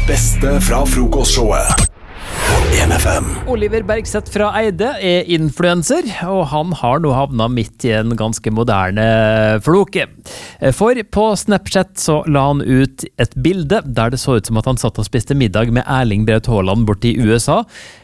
beste fra frokostshowet på 1FM. Oliver Bergseth fra Eide influencer, og han har nå havnet midt i en ganske moderne floke. For på Snapchat så la han ut et bilde der det så ut som at han satt og spiste middag med Erling Braut Haaland borte i USA.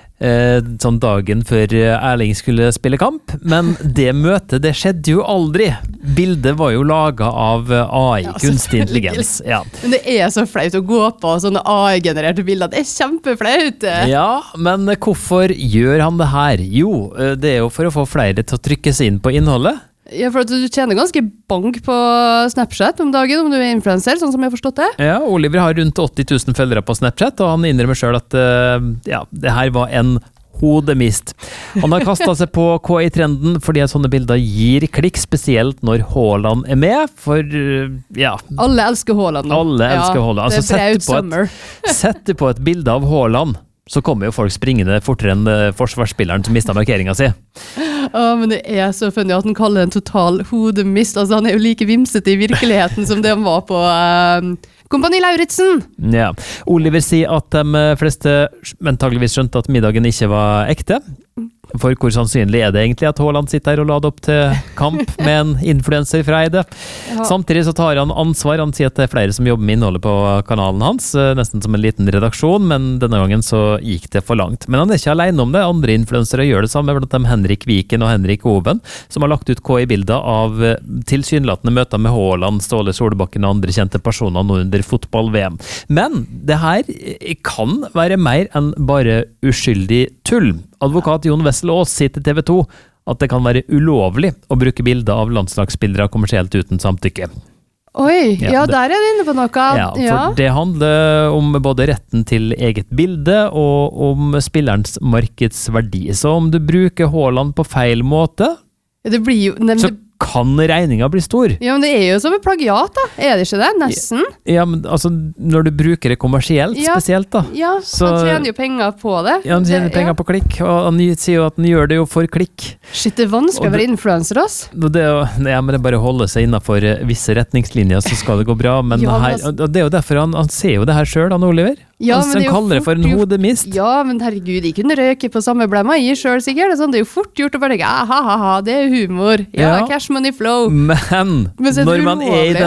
Sånn dagen før Erling skulle spille kamp, men det møtet, det skjedde jo aldri. Bildet var jo laget av AI, kunstig intelligens. Ja. Men det så flaut å gå på sånne AI-genererte bilder, det kjempeflaut. Ja, men hvorfor gjør han det her? Jo, det jo for å få flere til å trykke seg inn på innholdet. Ja, for at du tjener ganske bank på Snapchat om dagen, om du influencer, sånn som jeg har forstått det. Ja, Oliver har rundt 80 000 følgere på Snapchat, og han innrømmer selv at det her var en hodemist. Han har kastet seg på KI-trenden fordi at sånne bilder gir klikk, spesielt når Haaland med, for Alle elsker Haaland nå. Alle elsker Haaland. Altså, sett du på et bilde av Haaland, så kommer jo folk springende fortere enn forsvarsspilleren som mistet markeringen sin. Men det så funny at han kaller det en total hodemist. Altså, han jo like vimsete i virkeligheten som det han var på Kompani Lauritzen. Ja. Oliver sier at de fleste antageligvis skjønte at middagen ikke var ekte. For hvor sannsynlig det egentlig at Haaland sitter her og lader opp til kamp med en influencer fra Eide? Ja. Samtidig så tar han ansvar. Han sier at det flere som jobber med innholdet på kanalen hans, nesten som en liten redaksjon, men denne gangen så gikk det for langt. Men han ikke alene om det. Andre influensere gjør det samme, blant dem Henrik Viken og Henrik Oven, som har lagt ut KI-bilder av tilsynelatende møter med Haaland, Ståle Solbakken og andre kjente personer nå under fotball-VM. Men det her kan være mer enn bare uskyldig tull. Advokat Jon Wessel Aas sier til TV 2 at det kan være ulovlig å bruke bilder av landslagsspillere kommersielt uten samtykke. Oi, der du inne på noe. Ja, for det handler om både retten til eget bilde og om spillerens markedsverdi. Så om du bruker Haaland på feil måte, det blir jo... så kan regninga bli stor. Ja, men det jo som en plagiat da. Det ikke det? Nesten. Ja, men altså, når du bruker det kommersielt spesielt da. Ja, så, han tjener jo penger på det. Ja, han tjener penger på klikk, og han sier jo at han gjør det jo for klikk. Shit, det vanskelig å være influencer, ass. Men det bare å holde seg innenfor visse retningslinjer, så skal det gå bra. Men det jo derfor han ser jo det her selv, han Oliver. Ja, han kaller det for en hodemist. Ja, men herregud, de kunne røke på samme blemma i selv, sikkert. Det jo fort gjort å bare tenke, ha, det humor. Ja, cash money flow. Men når man i den